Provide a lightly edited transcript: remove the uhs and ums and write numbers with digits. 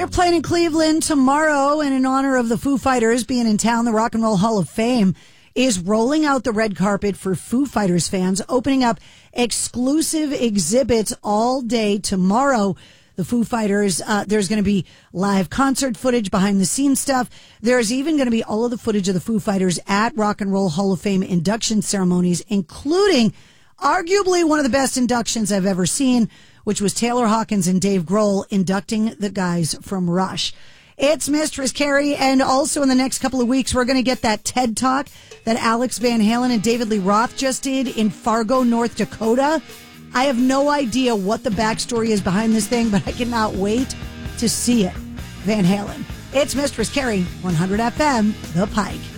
They're playing in Cleveland tomorrow, and in honor of the Foo Fighters being in town, the Rock and Roll Hall of Fame is rolling out the red carpet for Foo Fighters fans, opening up exclusive exhibits all day tomorrow. The Foo Fighters, there's going to be live concert footage, behind the scenes stuff. There's even going to be all of the footage of the Foo Fighters at Rock and Roll Hall of Fame induction ceremonies, including arguably one of the best inductions I've ever seen, which was Taylor Hawkins and Dave Grohl inducting the guys from Rush. It's Mistress Carrie, and also in the next couple of weeks, we're going to get that TED Talk that Alex Van Halen and David Lee Roth just did in Fargo, North Dakota. I have no idea what the backstory is behind this thing, but I cannot wait to see it. Van Halen. It's Mistress Carrie, 100 FM, The Pike.